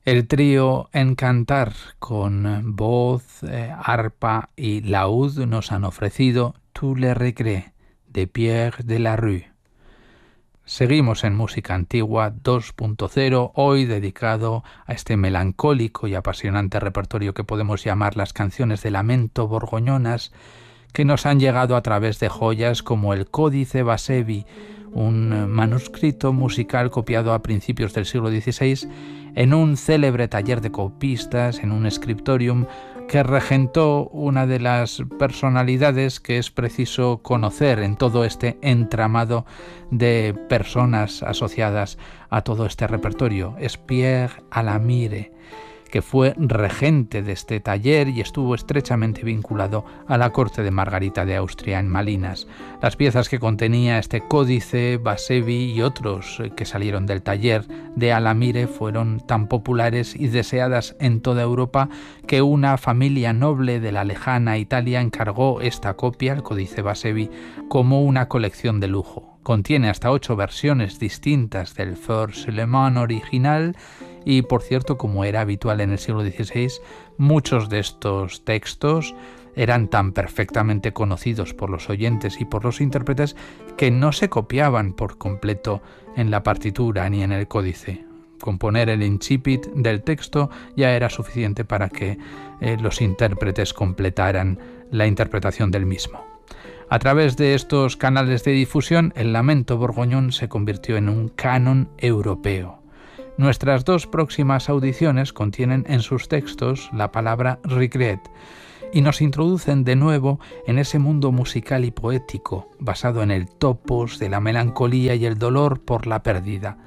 El trío Encantar con voz, arpa y laúd nos han ofrecido Tous les regrets de Pierre Delarue. Seguimos en Música Antigua 2.0, hoy dedicado a este melancólico y apasionante repertorio que podemos llamar las canciones de lamento borgoñonas, que nos han llegado a través de joyas como el Códice Basevi, un manuscrito musical copiado a principios del siglo XVI en un célebre taller de copistas, en un scriptorium que regentó una de las personalidades que es preciso conocer en todo este entramado de personas asociadas a todo este repertorio. Es Pierre Alamire, que fue regente de este taller y estuvo estrechamente vinculado a la corte de Margarita de Austria en Malinas. Las piezas que contenía este Códice Basevi y otros que salieron del taller de Alamire fueron tan populares y deseadas en toda Europa que una familia noble de la lejana Italia encargó esta copia, el Códice Basevi, como una colección de lujo. Contiene hasta 8 versiones distintas del Für Suleiman original y, por cierto, como era habitual en el siglo XVI, muchos de estos textos eran tan perfectamente conocidos por los oyentes y por los intérpretes que no se copiaban por completo en la partitura ni en el códice. Componer el incipit del texto ya era suficiente para que los intérpretes completaran la interpretación del mismo. A través de estos canales de difusión, el lamento borgoñón se convirtió en un canon europeo. Nuestras 2 próximas audiciones contienen en sus textos la palabra regret y nos introducen de nuevo en ese mundo musical y poético basado en el topos de la melancolía y el dolor por la pérdida.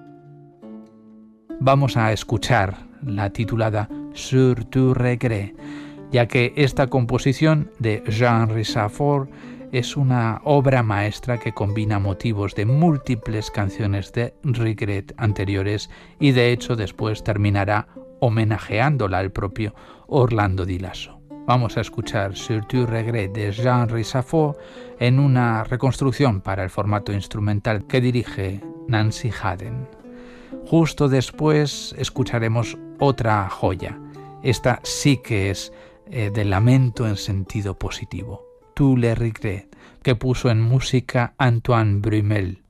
Vamos a escuchar la titulada Sur tu regret, ya que esta composición de Jean Richafort es una obra maestra que combina motivos de múltiples canciones de regret anteriores y de hecho después terminará homenajeándola al propio Orlando Di Lasso. Vamos a escuchar Sur tu regret de Jean Richafort en una reconstrucción para el formato instrumental que dirige Nancy Haden. Justo después escucharemos otra joya. Esta sí que es de lamento en sentido positivo. Tous les regrets, que puso en música Antoine Brumel.